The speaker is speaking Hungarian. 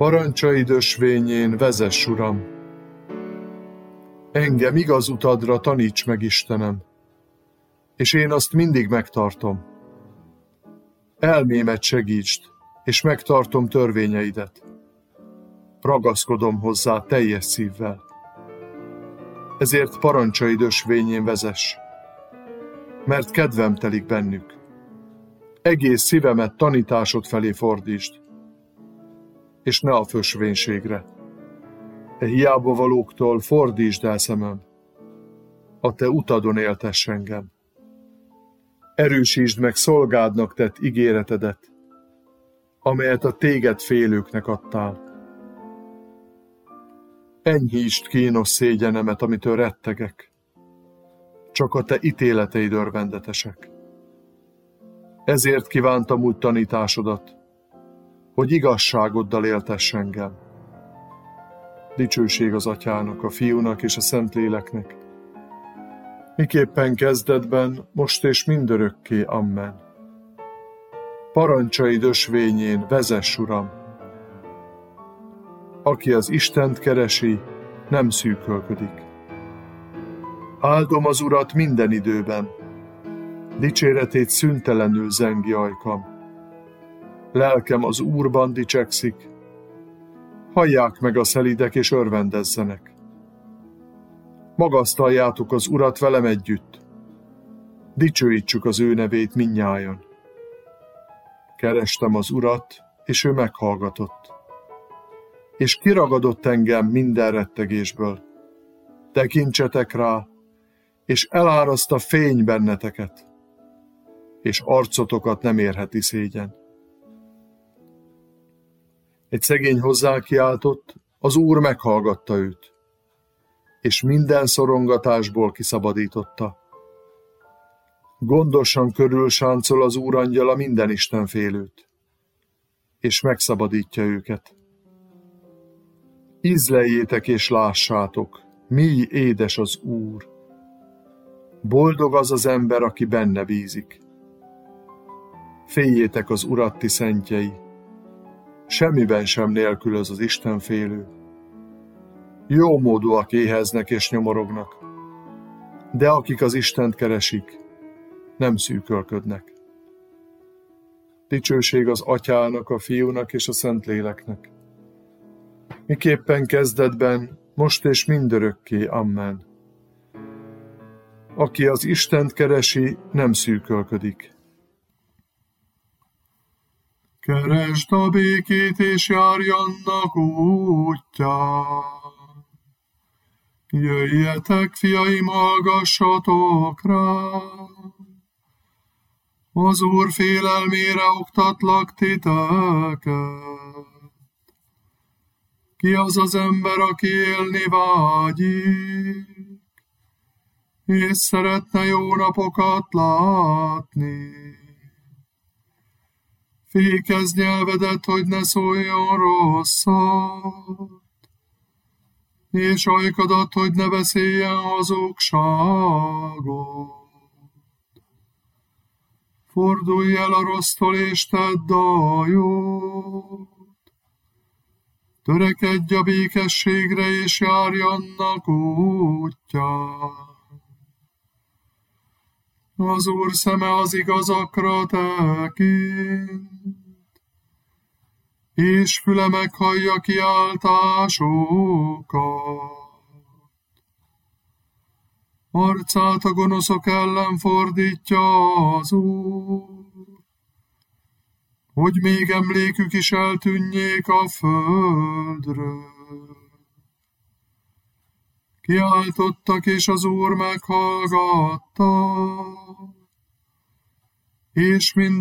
Parancsaid ösvényén vezess, Uram! Engem igaz utadra taníts meg, Istenem, és én azt mindig megtartom. Elmémet segítsd, és megtartom törvényeidet. Ragaszkodom hozzá teljes szívvel. Ezért parancsaid ösvényén vezess, mert kedvem telik bennük. Egész szívemet tanításod felé fordítsd, és ne a fösvénységre. E hiába valóktól fordítsd el szemem, a te utadon éltess engem. Erősítsd meg szolgádnak tett ígéretedet, amelyet a téged félőknek adtál. Enyhítsd kínos szégyenemet, amitől rettegek. Csak a te ítéleteid örvendetesek. Ezért kívántam úgy tanításodat, hogy igazságoddal éltess engem. Dicsőség az Atyának, a Fiúnak és a Szentléleknek, miképpen kezdetben, most és mindörökké. Amen. Parancsaid ösvényén vezess, Uram! Aki az Istent keresi, nem szűkölködik. Áldom az Urat minden időben, dicséretét szüntelenül zengi ajkam. Lelkem az Úrban dicsekszik, hallják meg a szelídek és örvendezzenek. Magasztaljátok az Urat velem együtt, dicsőítsük az ő nevét mindnyájan. Kerestem az Urat, és ő meghallgatott, és kiragadott engem minden rettegésből. Tekintsetek rá, és eláraszt a fény benneteket, és arcotokat nem érheti szégyen. Egy szegény hozzákiáltott, az Úr meghallgatta őt, és minden szorongatásból kiszabadította. Gondosan körülsáncol az Úrangyala minden istenfélőt, és megszabadítja őket. Ízleljétek és lássátok, mi édes az Úr. Boldog az az ember, aki benne bízik. Féljétek az Urat, ti szentjei, semmiben sem nélkülöz az istenfélő. Jómódúak éheznek és nyomorognak, de akik az Istent keresik, nem szűkölködnek. Dicsőség az Atyának, a Fiúnak és a Szentléleknek, miképpen kezdetben, most és mindörökké. Amen. Aki az Istent keresi, nem szűkölködik. Keresd a békét, és járj annak útján. Jöjjetek, fiaim, hallgassatok rám. Az Úr félelmére oktatlak titeket. Ki az az ember, aki élni vágyik, és szeretne jó napokat látni? Fékezd nyelvedet, hogy ne szóljon rosszat, és ajkadat, hogy ne beszéljen hazugságot. Fordulj el a rossztól, és tedd a jót. Törekedj a békességre, és járj annak útján. Az Úr szeme az igazakra tekint, és füle meghallja kiáltásokat. Arcát a gonoszok ellen fordítja az Úr, hogy még emlékük is eltűnjék a földről. Kiáltottak, és az Úr meghallgatta, és minden